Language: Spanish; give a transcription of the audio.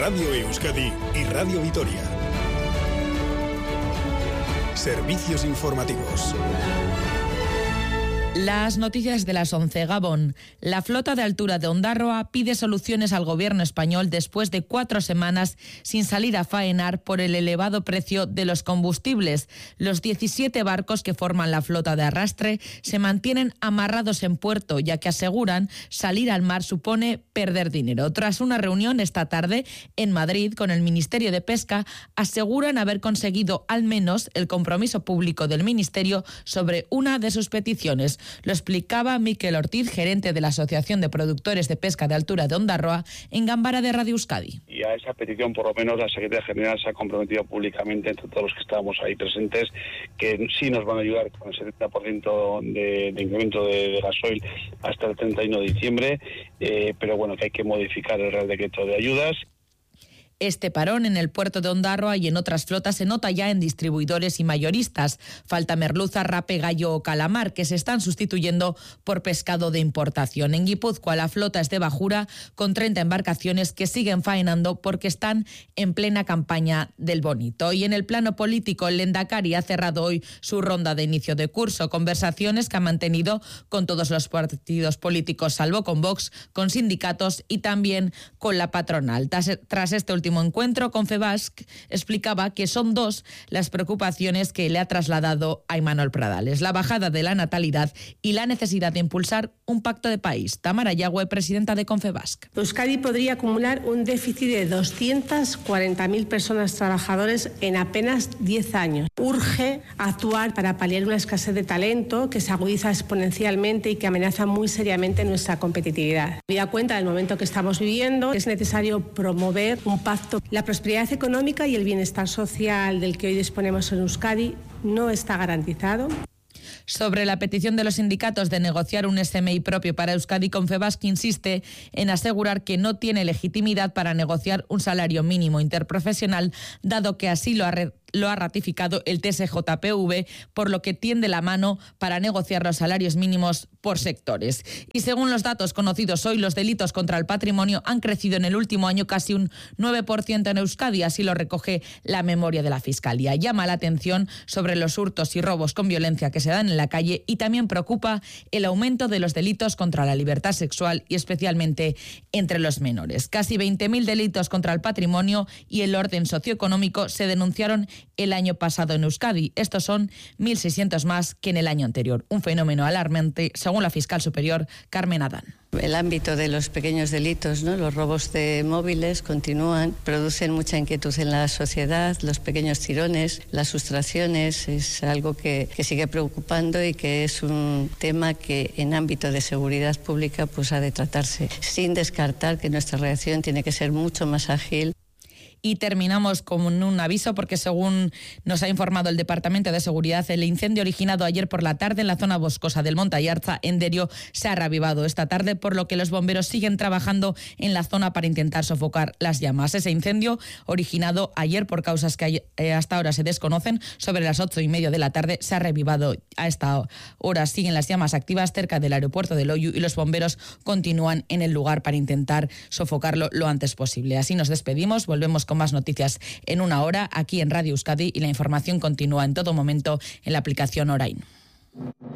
Radio Euskadi y Radio Vitoria. Servicios informativos. Las noticias de las 11. Gabón. La flota de altura de Ondarroa pide soluciones al gobierno español después de 4 semanas sin salir a faenar por el elevado precio de los combustibles. Los 17 barcos que forman la flota de arrastre se mantienen amarrados en puerto, ya que aseguran salir al mar supone perder dinero. Tras una reunión esta tarde en Madrid con el Ministerio de Pesca, aseguran haber conseguido al menos el compromiso público del Ministerio sobre una de sus peticiones. Lo explicaba Miquel Ortiz, gerente de la Asociación de Productores de Pesca de Altura de Ondarroa, en Gambara de Radio Euskadi. Y a esa petición, por lo menos, la Secretaría General se ha comprometido públicamente entre todos los que estábamos ahí presentes, que sí nos van a ayudar con el 70% de incremento de gasoil hasta el 31 de diciembre, pero bueno, que hay que modificar el Real Decreto de Ayudas. Este parón en el puerto de Ondarroa y en otras flotas se nota ya en distribuidores y mayoristas. Falta merluza, rape, gallo o calamar, que se están sustituyendo por pescado de importación. En Guipúzcoa la flota es de bajura, con 30 embarcaciones que siguen faenando porque están en plena campaña del bonito. Y en el plano político, el Lehendakari ha cerrado hoy su ronda de inicio de curso. Conversaciones que ha mantenido con todos los partidos políticos, salvo con Vox, con sindicatos y también con la patronal. Tras este último encuentro, Confebask explicaba que son 2 las preocupaciones que le ha trasladado a Imanol Pradales: la bajada de la natalidad y la necesidad de impulsar un pacto de país. Tamara Yagüe, presidenta de Confebask. Euskadi podría acumular un déficit de 240.000 personas trabajadoras en apenas 10 años. Urge actuar para paliar una escasez de talento que se agudiza exponencialmente y que amenaza muy seriamente nuestra competitividad. Habida cuenta del momento que estamos viviendo, es necesario promover un pacto. La prosperidad económica y el bienestar social del que hoy disponemos en Euskadi no está garantizado. Sobre la petición de los sindicatos de negociar un SMI propio para Euskadi, Confebask insiste en asegurar que no tiene legitimidad para negociar un salario mínimo interprofesional, dado que así lo ha ratificado el TSJPV, por lo que tiende la mano para negociar los salarios mínimos por sectores. Y según los datos conocidos hoy, los delitos contra el patrimonio han crecido en el último año casi un 9% en Euskadi, así lo recoge la memoria de la Fiscalía. Llama la atención sobre los hurtos y robos con violencia que se dan en la calle y también preocupa el aumento de los delitos contra la libertad sexual y especialmente entre los menores. Casi 20.000 delitos contra el patrimonio y el orden socioeconómico se denunciaron el año pasado en Euskadi. Estos son 1.600 más que en el año anterior. Un fenómeno alarmante, según la fiscal superior Carmen Adán. El ámbito de los pequeños delitos, ¿no? Los robos de móviles continúan, producen mucha inquietud en la sociedad, los pequeños tirones, las sustracciones, es algo que sigue preocupando y que es un tema que en ámbito de seguridad pública pues ha de tratarse, sin descartar que nuestra reacción tiene que ser mucho más ágil. Y terminamos con un aviso porque, según nos ha informado el Departamento de Seguridad, el incendio originado ayer por la tarde en la zona boscosa del Monte Ayarza, en Derio, se ha reavivado esta tarde, por lo que los bomberos siguen trabajando en la zona para intentar sofocar las llamas. Ese incendio, originado ayer por causas que hasta ahora se desconocen, sobre las 8:30 de la tarde, se ha reavivado. A esta hora siguen las llamas activas cerca del aeropuerto de Loiu y los bomberos continúan en el lugar para intentar sofocarlo lo antes posible. Así nos despedimos, volvemos con más noticias en una hora aquí en Radio Euskadi y la información continúa en todo momento en la aplicación Orain.